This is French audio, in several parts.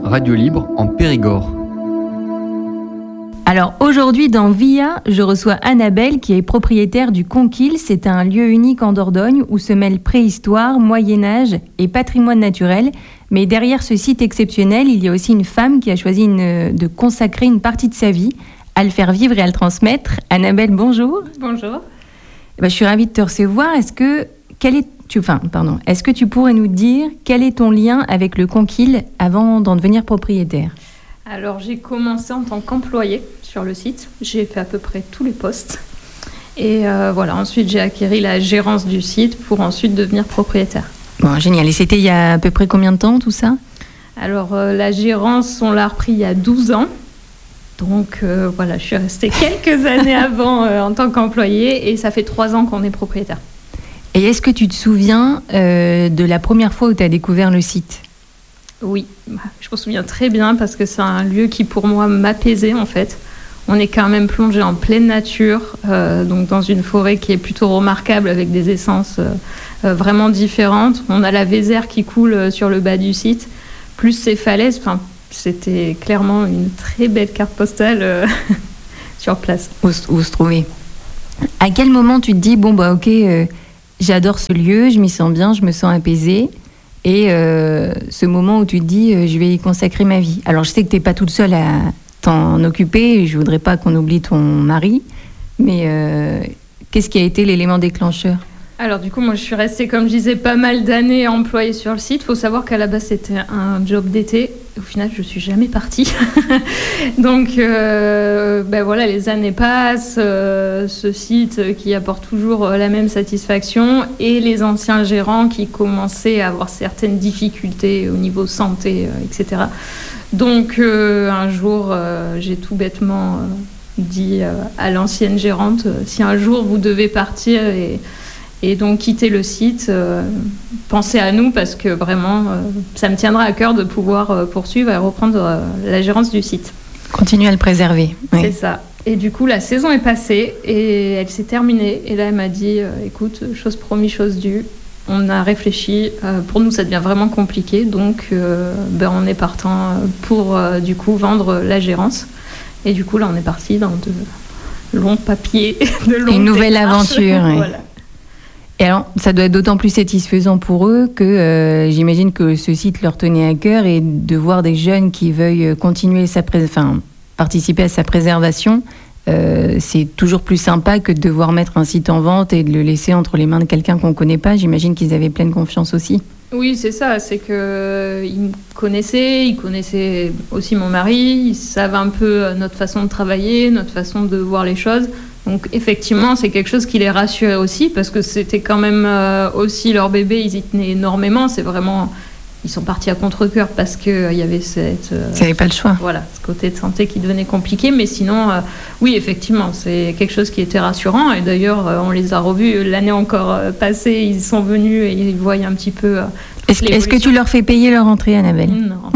Radio Libre en Périgord. Alors aujourd'hui dans VIA, je reçois Annabelle qui est propriétaire du Conquil. C'est un lieu unique en Dordogne où se mêlent préhistoire, Moyen-Âge et patrimoine naturel. Mais derrière ce site exceptionnel, il y a aussi une femme qui a choisi de consacrer une partie de sa vie à le faire vivre et à le transmettre. Annabelle, bonjour. Bonjour. Je suis ravie de te recevoir. Est-ce que tu pourrais nous dire quel est ton lien avec le Conquil avant d'en devenir propriétaire ? Alors j'ai commencé en tant qu'employée sur le site. J'ai fait à peu près tous les postes. Et ensuite j'ai acquis la gérance du site pour ensuite devenir propriétaire. Bon, génial. Et c'était il y a à peu près combien de temps tout ça ? Alors la gérance, on l'a repris il y a 12 ans. Donc je suis restée quelques années avant en tant qu'employée et ça fait 3 ans qu'on est propriétaire. Et est-ce que tu te souviens de la première fois où tu as découvert le site ? Oui, je me souviens très bien parce que c'est un lieu qui pour moi m'apaisait en fait. On est quand même plongé en pleine nature, donc dans une forêt qui est plutôt remarquable avec des essences vraiment différentes. On a la Vézère qui coule sur le bas du site, plus ces falaises. Enfin, c'était clairement une très belle carte postale sur place. Où se trouver. À quel moment tu te dis, j'adore ce lieu, je m'y sens bien, je me sens apaisée. Et ce moment où tu te dis, je vais y consacrer ma vie. Alors, je sais que tu n'es pas toute seule à t'en occuper. Je ne voudrais pas qu'on oublie ton mari. Mais qu'est-ce qui a été l'élément déclencheur ? Alors, du coup, moi, je suis restée, comme je disais, pas mal d'années employée sur le site. Il faut savoir qu'à la base, c'était un job d'été. Au final, je ne suis jamais partie. Donc, les années passent. Ce site qui apporte toujours la même satisfaction. Et les anciens gérants qui commençaient à avoir certaines difficultés au niveau santé, etc. Donc, un jour, j'ai tout bêtement dit à l'ancienne gérante, si un jour vous devez partir et donc quitter le site, pensez à nous parce que vraiment, ça me tiendra à cœur de pouvoir poursuivre et reprendre la gérance du site. Continuer à le préserver. Oui. C'est ça. Et du coup, la saison est passée et elle s'est terminée. Et là, elle m'a dit, écoute, chose promise, chose due. On a réfléchi. Pour nous, ça devient vraiment compliqué. Donc, on est partant pour, du coup, vendre la gérance. Et du coup, là, on est parti dans de longs papiers, de longues une nouvelle démarches. Aventure. Oui. Voilà. Et alors, ça doit être d'autant plus satisfaisant pour eux que j'imagine que ce site leur tenait à cœur et de voir des jeunes qui veuillent continuer participer à sa préservation, c'est toujours plus sympa que de devoir mettre un site en vente et de le laisser entre les mains de quelqu'un qu'on ne connaît pas. J'imagine qu'ils avaient pleine confiance aussi. Oui, c'est ça. C'est qu'ils me connaissaient, ils connaissaient aussi mon mari, ils savent un peu notre façon de travailler, notre façon de voir les choses. Donc effectivement, c'est quelque chose qui les rassurait aussi parce que c'était quand même aussi leur bébé, ils y tenaient énormément. C'est vraiment, ils sont partis à contre-cœur parce qu'il y avait cette... Ils n'avaient pas le choix. Voilà, ce côté de santé qui devenait compliqué. Mais sinon, oui, effectivement, c'est quelque chose qui était rassurant. Et d'ailleurs, on les a revus l'année encore passée. Ils sont venus et ils voient un petit peu... Est-ce que tu leur fais payer leur entrée, Annabelle ? Non.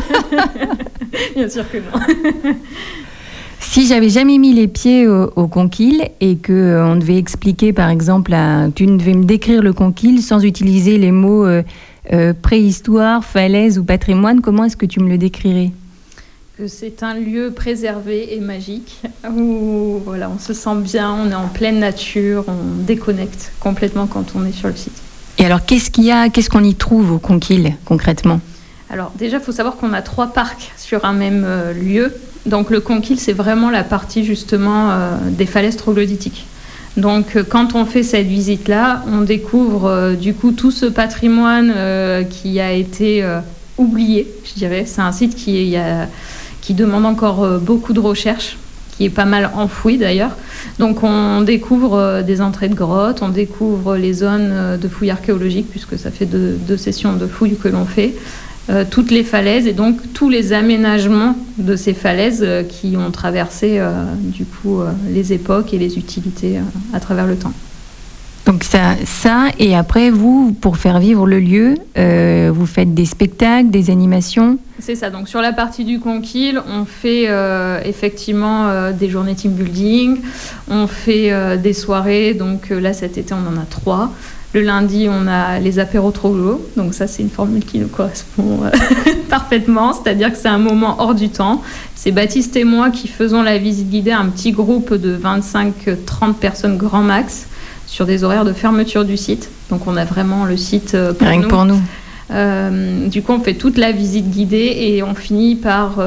Bien sûr que non. Si j'avais jamais mis les pieds au Conquil et qu'on devait expliquer, par exemple, tu devais me décrire le Conquil sans utiliser les mots préhistoire, falaise ou patrimoine, comment est-ce que tu me le décrirais ? Que c'est un lieu préservé et magique où on se sent bien, on est en pleine nature, on déconnecte complètement quand on est sur le site. Et alors, qu'est-ce qu'on y trouve au Conquil concrètement ? Alors déjà, il faut savoir qu'on a 3 parcs sur un même lieu. Donc le Conquil, c'est vraiment la partie justement des falaises troglodytiques. Donc quand on fait cette visite-là, on découvre du coup tout ce patrimoine qui a été oublié, je dirais. C'est un site qui demande encore beaucoup de recherche, qui est pas mal enfoui d'ailleurs. Donc on découvre des entrées de grottes, on découvre les zones de fouilles archéologiques, puisque ça fait 2 sessions de fouilles que l'on fait. Toutes les falaises et donc tous les aménagements de ces falaises qui ont traversé les époques et les utilités à travers le temps. Donc ça et après vous, pour faire vivre le lieu, vous faites des spectacles, des animations ? C'est ça, donc sur la partie du Conquil, on fait effectivement des journées team building, on fait des soirées, donc là cet été on en a 3. Le lundi, on a les apéros troglo. Donc ça, c'est une formule qui nous correspond parfaitement. C'est-à-dire que c'est un moment hors du temps. C'est Baptiste et moi qui faisons la visite guidée à un petit groupe de 25-30 personnes grand max sur des horaires de fermeture du site. Donc on a vraiment le site Rien que pour nous. Du coup, on fait toute la visite guidée et on finit par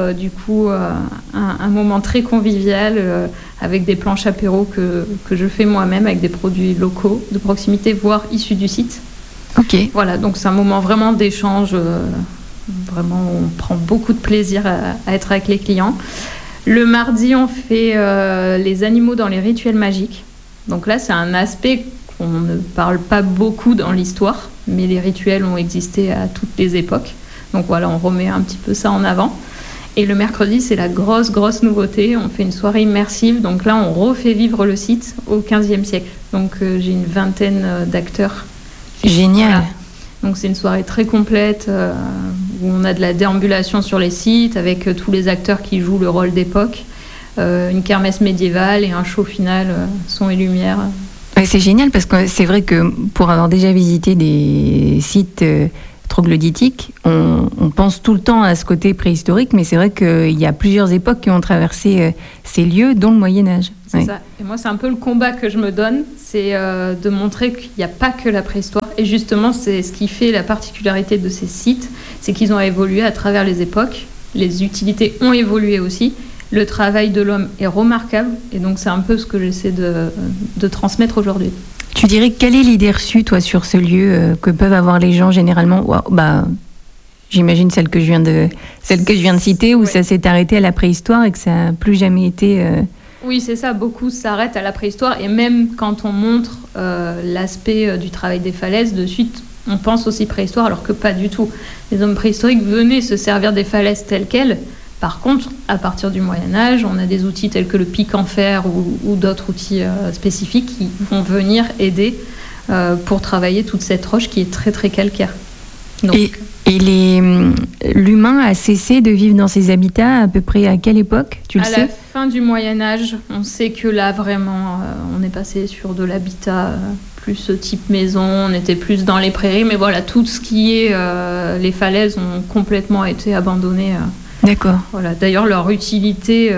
un moment très convivial avec des planches apéro que je fais moi-même avec des produits locaux de proximité, voire issus du site. Ok. Voilà, donc c'est un moment vraiment d'échange. Vraiment, on prend beaucoup de plaisir à être avec les clients. Le mardi, on fait les animaux dans les rituels magiques. Donc là, c'est un aspect qu'on ne parle pas beaucoup dans l'histoire, mais les rituels ont existé à toutes les époques. Donc voilà, on remet un petit peu ça en avant. Et le mercredi, c'est la grosse nouveauté. On fait une soirée immersive. Donc là, on refait vivre le site au XVe siècle. Donc j'ai une vingtaine d'acteurs. Génial. Voilà. Donc c'est une soirée très complète où on a de la déambulation sur les sites avec tous les acteurs qui jouent le rôle d'époque, une kermesse médiévale et un show final, son et lumière. Ouais, c'est génial parce que c'est vrai que pour avoir déjà visité des sites troglodytiques, on pense tout le temps à ce côté préhistorique, mais c'est vrai qu'il y a plusieurs époques qui ont traversé ces lieux, dont le Moyen-Âge. C'est ça. Et moi, c'est un peu le combat que je me donne, c'est de montrer qu'il n'y a pas que la préhistoire. Et justement, c'est ce qui fait la particularité de ces sites, c'est qu'ils ont évolué à travers les époques. Les utilités ont évolué aussi. Le travail de l'homme est remarquable. Et donc, c'est un peu ce que j'essaie de transmettre aujourd'hui. Tu dirais quelle est l'idée reçue, toi, sur ce lieu que peuvent avoir les gens généralement? J'imagine celle que je viens de citer, où ça s'est arrêté à la préhistoire et que ça n'a plus jamais été... Oui, c'est ça. Beaucoup s'arrêtent à la préhistoire. Et même quand on montre l'aspect du travail des falaises, de suite, on pense aussi préhistoire, alors que pas du tout. Les hommes préhistoriques venaient se servir des falaises telles quelles. Par contre, à partir du Moyen-Âge, on a des outils tels que le pic en fer ou d'autres outils spécifiques qui vont venir aider pour travailler toute cette roche qui est très, très calcaire. Donc, l'humain a cessé de vivre dans ces habitats à peu près à quelle époque, tu le sais? À la fin du Moyen-Âge, on sait que là, vraiment, on est passé sur de l'habitat plus type maison, on était plus dans les prairies, mais voilà, tout ce qui est... les falaises ont complètement été abandonnées. D'accord. Voilà. D'ailleurs, leur utilité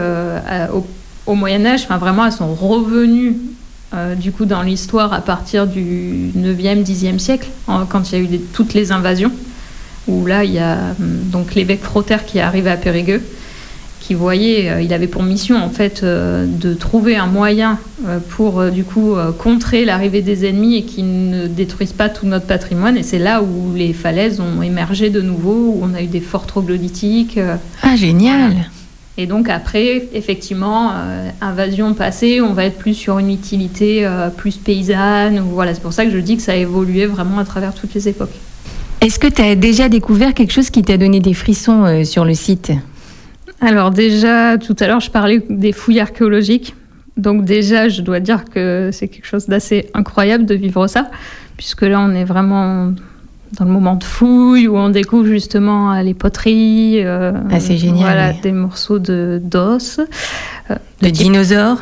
au Moyen-Âge, enfin, vraiment, elles sont revenues du coup, dans l'histoire à partir du 9e, 10e siècle, quand il y a eu toutes les invasions, où là, il y a donc l'évêque Frotter qui est arrivé à Périgueux, qui voyait, il avait pour mission, en fait, de trouver un moyen pour, du coup, contrer l'arrivée des ennemis et qu'ils ne détruisent pas tout notre patrimoine. Et c'est là où les falaises ont émergé de nouveau, où on a eu des forts troglodytiques. Ah, génial! Et donc après, effectivement, invasion passée, on va être plus sur une utilité plus paysanne. Voilà, c'est pour ça que je dis que ça a évolué vraiment à travers toutes les époques. Est-ce que tu as déjà découvert quelque chose qui t'a donné des frissons sur le site? Alors déjà, tout à l'heure, je parlais des fouilles archéologiques. Donc déjà, je dois dire que c'est quelque chose d'assez incroyable de vivre ça, puisque là, on est vraiment... dans le moment de fouille où on découvre justement les poteries, c'est génial, voilà, oui. des morceaux d'os. De dinosaures?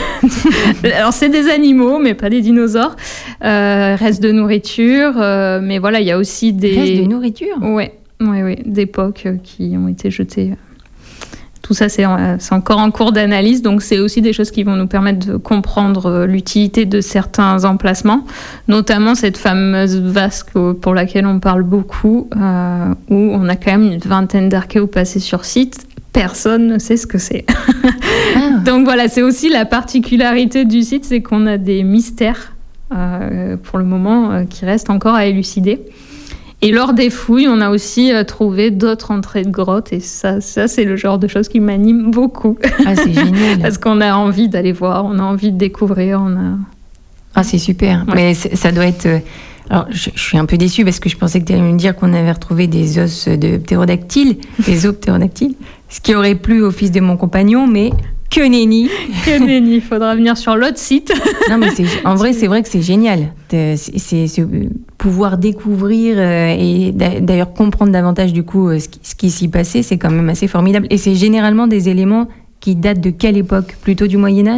Alors c'est des animaux, mais pas des dinosaures. Restes de nourriture, mais voilà, il y a aussi des... Restes de nourriture? Oui, d'époque qui ont été jetés. Tout ça, c'est encore en cours d'analyse, donc c'est aussi des choses qui vont nous permettre de comprendre l'utilité de certains emplacements, notamment cette fameuse vasque pour laquelle on parle beaucoup, où on a quand même une vingtaine d'archéos passés sur site. Personne ne sait ce que c'est. Ah. Donc voilà, c'est aussi la particularité du site, c'est qu'on a des mystères, pour le moment, qui restent encore à élucider. Et lors des fouilles, on a aussi trouvé d'autres entrées de grottes. Et ça, c'est le genre de choses qui m'anime beaucoup. Ah, c'est génial. Parce qu'on a envie d'aller voir, on a envie de découvrir. Ah, c'est super. Ouais. Mais ça doit être... Alors, je suis un peu déçue parce que je pensais que tu allais me dire qu'on avait retrouvé des os de ptérodactyles, des os ptérodactyles, ce qui aurait plu au fils de mon compagnon, mais... Que nenni. Que nenni, il faudra venir sur l'autre site. Non, mais en vrai, c'est vrai que c'est génial. C'est pouvoir découvrir et d'ailleurs comprendre davantage du coup ce qui s'y passait, c'est quand même assez formidable. Et c'est généralement des éléments qui datent de quelle époque? Plutôt du Moyen-Âge?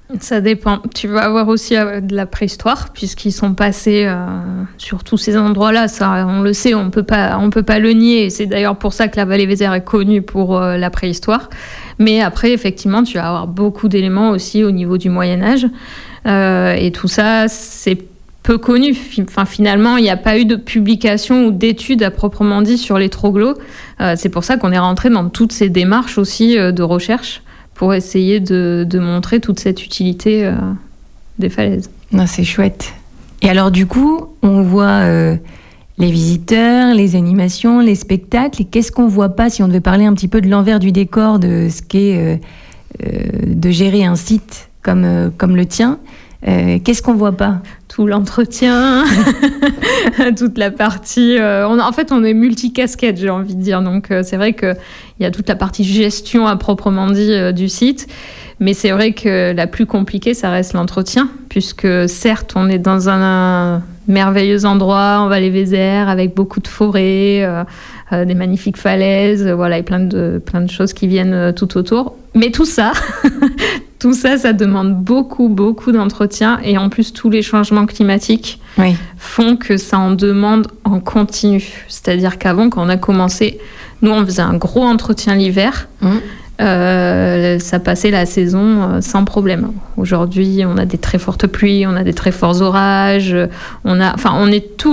Ça dépend. Tu vas avoir aussi de la préhistoire, puisqu'ils sont passés sur tous ces endroits-là. Ça, on le sait, on peut pas le nier. C'est d'ailleurs pour ça que la vallée Vézère est connue pour la préhistoire. Mais après, effectivement, tu vas avoir beaucoup d'éléments aussi au niveau du Moyen-Âge. Et tout ça, c'est peu connu. Enfin, finalement, il n'y a pas eu de publication ou d'études à proprement dit sur les troglodytes. C'est pour ça qu'on est rentré dans toutes ces démarches aussi de recherche, pour essayer de montrer toute cette utilité des falaises. Non, c'est chouette. Et alors du coup, on voit les visiteurs, les animations, les spectacles. Et qu'est-ce qu'on voit pas, si on devait parler un petit peu de l'envers du décor de ce qu'est de gérer un site comme le tien, qu'est-ce qu'on voit pas ? Tout l'entretien, toute la partie... en fait, on est multicasquette, j'ai envie de dire. Donc, c'est vrai qu'il y a toute la partie gestion à proprement dit du site. Mais c'est vrai que la plus compliquée, ça reste l'entretien. Puisque certes, on est dans un merveilleux endroit, en vallée Vézère, avec beaucoup de forêts, des magnifiques falaises, voilà, et plein de choses qui viennent tout autour. Mais tout ça... Tout ça, ça demande beaucoup, beaucoup d'entretien. Et en plus, tous les changements climatiques font que ça en demande en continu. C'est-à-dire qu'avant, quand on a commencé, nous, on faisait un gros entretien l'hiver. Ça passait la saison sans problème. Aujourd'hui, on a des très fortes pluies, on a des très forts orages. On est tout